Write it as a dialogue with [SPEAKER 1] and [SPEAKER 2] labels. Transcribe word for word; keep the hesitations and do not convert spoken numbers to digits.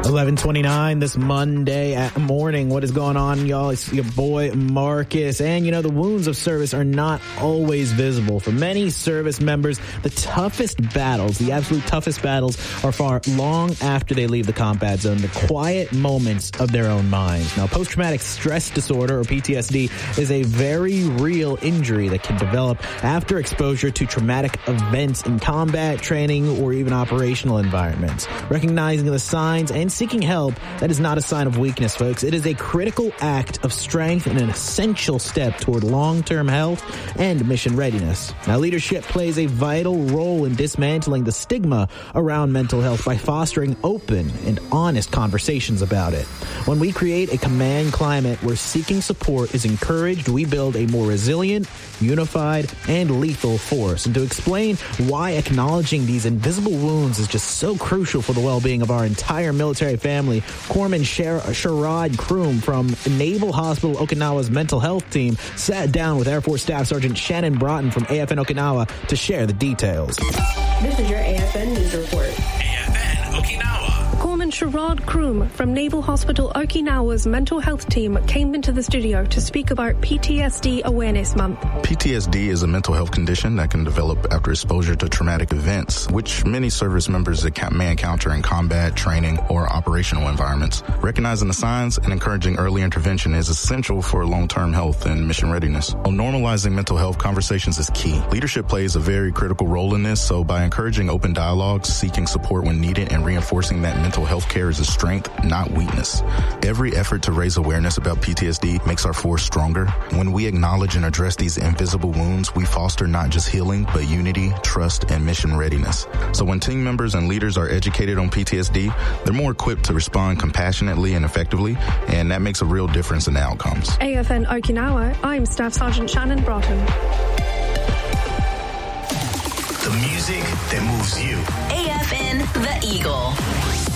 [SPEAKER 1] eleven twenty-nine this Monday at morning. What is going on, y'all? It's your boy Marcus. And, you know, the wounds of service are not always visible. For many service members, the toughest battles, the absolute toughest battles, are far long after they leave the combat zone, the quiet moments of their own minds. Now, post-traumatic stress disorder, or P T S D, is a very real injury that can develop after exposure to traumatic events in combat, training, or even operational environments. Recognizing the signs and seeking help, that is not a sign of weakness, folks. It is a critical act of strength and an essential step toward long-term health and mission readiness. Now, leadership plays a vital role in dismantling the stigma around mental health by fostering open and honest conversations about it. When we create a command climate where seeking support is encouraged, we build a more resilient, unified, and lethal force. And to explain why acknowledging these invisible wounds is just so crucial for the well-being of our entire military family, Corpsman Sher- Sherrod Kroom from Naval Hospital Okinawa's mental health team sat down with Air Force Staff Sergeant Shannon Broughton from A F N Okinawa to share the details.
[SPEAKER 2] This is your A F N News Report.
[SPEAKER 3] A F N Okinawa.
[SPEAKER 4] Corpsman Sherrod Kroom from Naval Hospital Okinawa's mental health team came into the studio to speak about P T S D Awareness Month.
[SPEAKER 5] P T S D is a mental health condition that can develop after exposure to traumatic events, which many service members may encounter in combat, training, or operational environments. Recognizing the signs and encouraging early intervention is essential for long-term health and mission readiness. Well, normalizing mental health conversations is key. Leadership plays a very critical role in this, so by encouraging open dialogues, seeking support when needed, and reinforcing that mental health care is a strength, not weakness. Every effort to raise awareness about P T S D makes our force stronger. When we acknowledge and address these invisible wounds, we foster not just healing, but unity, trust, and mission readiness. So when team members and leaders are educated on P T S D, they're more equipped to respond compassionately and effectively, and that makes a real difference in the outcomes.
[SPEAKER 4] A F N Okinawa, I'm Staff Sergeant Shannon Broughton.
[SPEAKER 3] The music that moves you.
[SPEAKER 6] A F N The Eagle.